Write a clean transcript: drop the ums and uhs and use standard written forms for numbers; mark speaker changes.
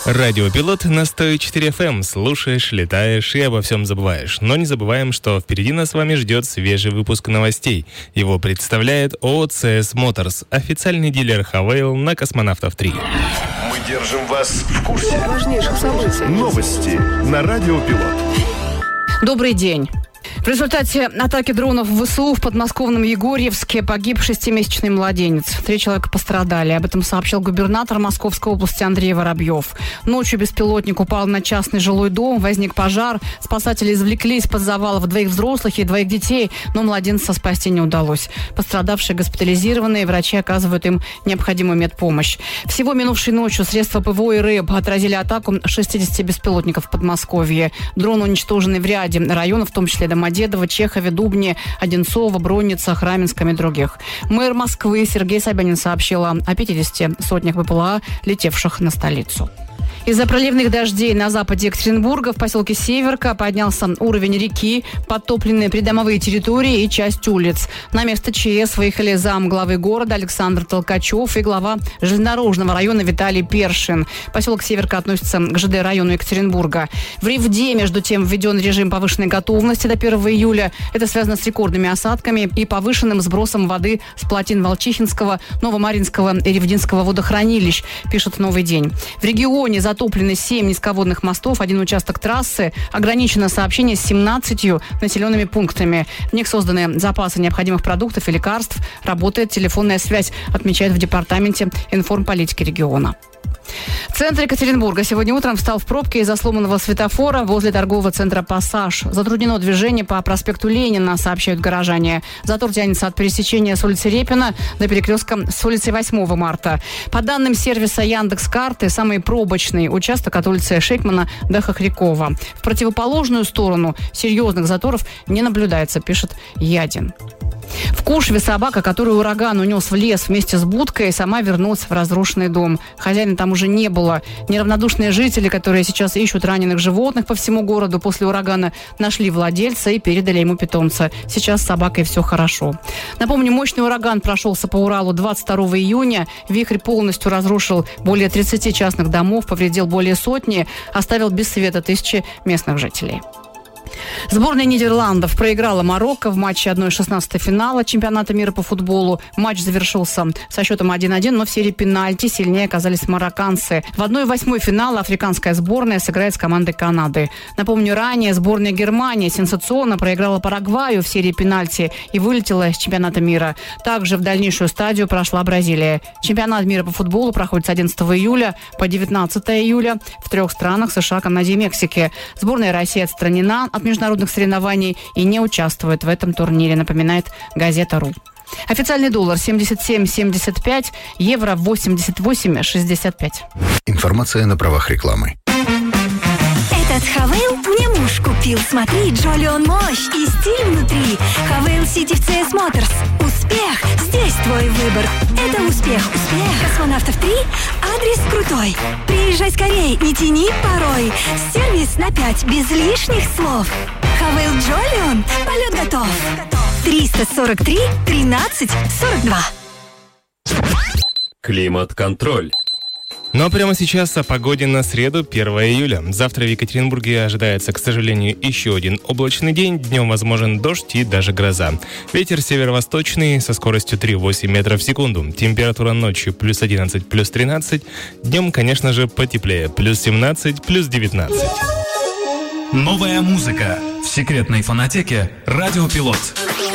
Speaker 1: Радиопилот на 104 FM. Слушаешь, летаешь и обо всем забываешь. Но не забываем, что впереди нас с вами ждет свежий выпуск новостей. Его представляет ООО CS Motors, официальный дилер Хавейл на Космонавтов 3.
Speaker 2: Мы держим вас в курсе
Speaker 3: важнейших событий.
Speaker 2: Новости на Радиопилот.
Speaker 3: Добрый день. В результате атаки дронов ВСУ в подмосковном Егорьевске погиб 6-месячный младенец. 3 человека пострадали. Об этом сообщил губернатор Московской области Андрей Воробьев. Ночью беспилотник упал на частный жилой дом, возник пожар. Спасатели извлекли из-под завалов 2 взрослых и 2 детей, но младенца спасти не удалось. Пострадавшие госпитализированные, врачи оказывают им необходимую медпомощь. Всего минувшей ночью средства ПВО и РЭБ отразили атаку 60 беспилотников в Подмосковье. Дроны уничтожены в ряде районов, в том числе Домодедово, Чехове, Дубне, Одинцово, Бронница, Раменском и других. Мэр Москвы Сергей Собянин сообщил о 50 сотнях БПЛА, летевших на столицу. Из-за проливных дождей на западе Екатеринбурга в поселке Северка поднялся уровень реки, подтопленные придомовые территории и часть улиц. На место ЧС выехали замглавы города Александр Толкачев и глава железнодорожного района Виталий Першин. Поселок Северка относится к ЖД району Екатеринбурга. В Ревде, между тем, введен режим повышенной готовности до 1 июля. Это связано с рекордными осадками и повышенным сбросом воды с плотин Волчихинского, Новомаринского и Ревдинского водохранилищ, пишет «Новый день». В регионе затоплены 7 низководных мостов, 1 участок трассы, ограничено сообщение с 17 населенными пунктами. В них созданы запасы необходимых продуктов и лекарств, работает телефонная связь, отмечают в департаменте информполитики региона. Центр Екатеринбурга сегодня утром встал в пробке из-за сломанного светофора возле торгового центра «Пассаж». Затруднено движение по проспекту Ленина, сообщают горожане. Затор тянется от пересечения с улицы Репина до перекрестка с улицы 8 марта. По данным сервиса Яндекс.Карты, самый пробочный участок от улицы Шейкмана до Хохрякова. В противоположную сторону серьезных заторов не наблюдается, пишет Ядин. В Кушве собака, которую ураган унес в лес вместе с будкой, сама вернулась в разрушенный дом. Хозяина там уже не было. Неравнодушные жители, которые сейчас ищут раненых животных по всему городу после урагана, нашли владельца и передали ему питомца. Сейчас с собакой все хорошо. Напомню, мощный ураган прошелся по Уралу 22 июня. Вихрь полностью разрушил более 30 частных домов, повредил более сотни, оставил без света тысячи местных жителей. Сборная Нидерландов проиграла Марокко в матче 1/16 финала чемпионата мира по футболу. Матч завершился со счетом 1-1, но в серии пенальти сильнее оказались марокканцы. В 1/8 финала африканская сборная сыграет с командой Канады. Напомню, ранее сборная Германии сенсационно проиграла Парагваю в серии пенальти и вылетела из чемпионата мира. Также в дальнейшую стадию прошла Бразилия. Чемпионат мира по футболу проходит с 11 июля по 19 июля в 3 странах: США, Канаде и Мексике. Сборная России отстранена от международных соревнований и не участвует в этом турнире, напоминает газета.ру. Официальный доллар 77,75, евро 88,65.
Speaker 4: Информация на правах рекламы.
Speaker 5: Этот Хавейл мне муж купил. Смотри, Джолион мощь и стиль внутри. Хавейл Сити в CS Motors. Успех! Здесь твой выбор. Это успех. Успех. Космонавтов 3. Адрес крутой. Приезжай скорей, не тяни порой. Сервис на 5, без лишних слов. Хавейл Джолион. Полет готов. 343 13 42.
Speaker 1: Климат-контроль. Но прямо сейчас о погоде на среду, 1 июля. Завтра в Екатеринбурге ожидается, к сожалению, еще один облачный день. Днем возможен дождь и даже гроза. Ветер северо-восточный со скоростью 3,8 метров в секунду. Температура ночью плюс 11, плюс 13. Днем, конечно же, потеплее. Плюс 17, плюс 19.
Speaker 6: Новая музыка в секретной фонотеке «Радиопилот».